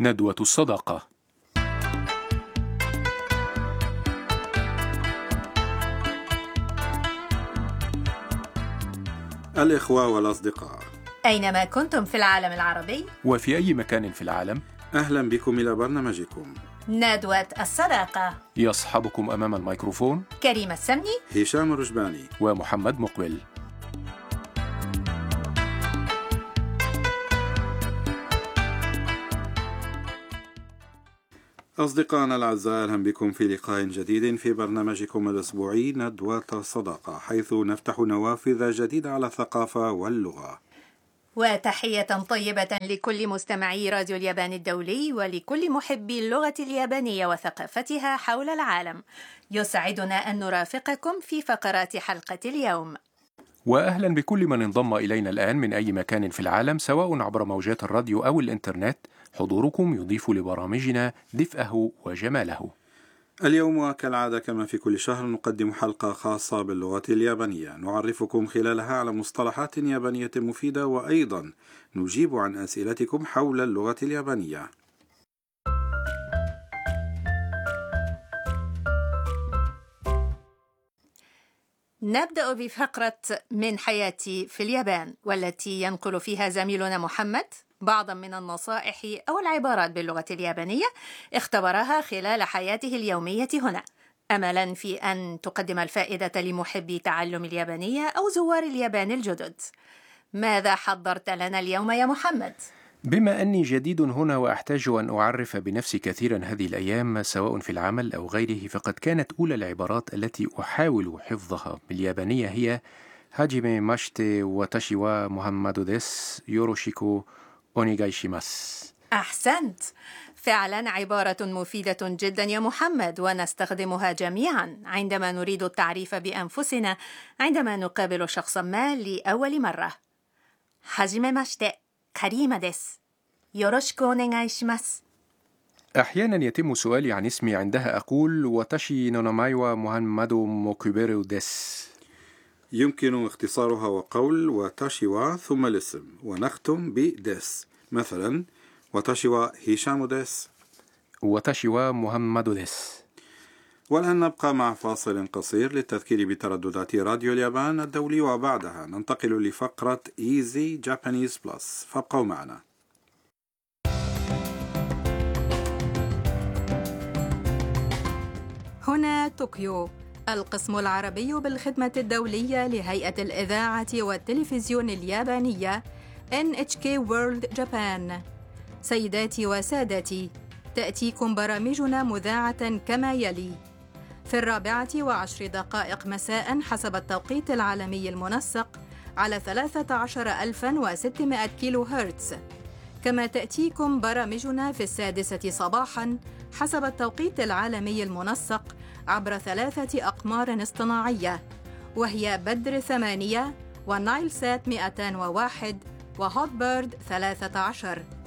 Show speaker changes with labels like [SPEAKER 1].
[SPEAKER 1] ندوة الصداقة.
[SPEAKER 2] الإخوة والأصدقاء،
[SPEAKER 3] أينما كنتم في العالم العربي
[SPEAKER 1] وفي أي مكان في العالم،
[SPEAKER 2] أهلا بكم إلى برنامجكم
[SPEAKER 3] ندوة الصداقة.
[SPEAKER 1] يصحبكم أمام الميكروفون
[SPEAKER 3] كريم السمني،
[SPEAKER 2] هشام الرجباني
[SPEAKER 1] ومحمد مقبل.
[SPEAKER 2] أصدقائنا الأعزاء، أهلا بكم في لقاء جديد في برنامجكم الأسبوعي ندوة الصداقة، حيث نفتح نوافذ جديدة على الثقافة واللغة.
[SPEAKER 3] وتحية طيبة لكل مستمعي راديو اليابان الدولي ولكل محبي اللغة اليابانية وثقافتها حول العالم. يسعدنا أن نرافقكم في فقرات حلقة اليوم.
[SPEAKER 1] وأهلا بكل من انضم إلينا الآن من أي مكان في العالم، سواء عبر موجات الراديو أو الإنترنت. حضوركم يضيف لبرامجنا دفئه وجماله.
[SPEAKER 2] اليوم كالعادة كما في كل شهر نقدم حلقة خاصة باللغة اليابانية، نعرفكم خلالها على مصطلحات يابانية مفيدة، وأيضا نجيب عن أسئلتكم حول اللغة اليابانية.
[SPEAKER 3] نبدأ بفقرة من حياتي في اليابان، والتي ينقل فيها زميلنا محمد بعضا من النصائح أو العبارات باللغة اليابانية اختبرها خلال حياته اليومية هنا، أملا في أن تقدم الفائدة لمحبي تعلم اليابانية أو زوار اليابان الجدد. ماذا حضرت لنا اليوم يا محمد؟
[SPEAKER 1] بما أني جديد هنا وأحتاج أن أعرف بنفسي كثيرا هذه الأيام، سواء في العمل أو غيره، فقد كانت أولى العبارات التي أحاول حفظها باليابانية هي هاجيمي ماشتي واتاشي wa محمد ديس يوروشيكو أونيغايشيماس.
[SPEAKER 3] أحسنت، فعلا عبارة مفيدة جدا يا محمد، ونستخدمها جميعا عندما نريد التعريف بأنفسنا عندما نقابل شخصا ما لأول مرة. هاجيمي ماشتي كريمة ديس يوروشيكو أونيغايشيماس.
[SPEAKER 1] أحيانا يتم سؤالي عن اسمي، عندها أقول واتاشي نوناماي wa محمد موكوبيرو ديس.
[SPEAKER 2] يمكن اختصارها وقول واتاشي wa ثم الاسم، ونختم بديس، مثلا واتاشي wa هشام ديس،
[SPEAKER 1] واتاشي wa محمد ديس.
[SPEAKER 2] والآن نبقى مع فاصل قصير للتذكير بترددات راديو اليابان الدولي، وبعدها ننتقل لفقرة Easy Japanese Plus، فابقوا معنا.
[SPEAKER 4] هنا طوكيو، القسم العربي بالخدمة الدولية لهيئة الإذاعة والتلفزيون اليابانية NHK World Japan. سيداتي وسادتي، تأتيكم برامجنا مذاعة كما يلي: في 14:10 مساء حسب التوقيت العالمي المنسق على 13600 كيلو هرتز. كما تأتيكم برامجنا في 6 صباحاً حسب التوقيت العالمي المنسق عبر 3 أقمار اصطناعية، وهي بدر 8 ونايل سات 201 وهوت بيرد 13.